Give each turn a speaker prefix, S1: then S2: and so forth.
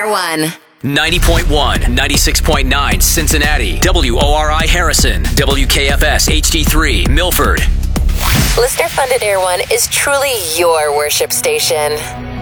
S1: Air One.
S2: 90.1, 96.9 Cincinnati, WORI Harrison, WKFS HD3 Milford.
S1: Listener-funded Air One is truly your worship station.